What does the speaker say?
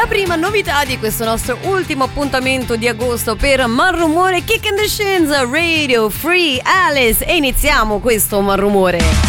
La prima novità di questo nostro ultimo appuntamento di agosto per Malrumore, Kick in the Shins, Radio Free Alice, e iniziamo questo Malrumore.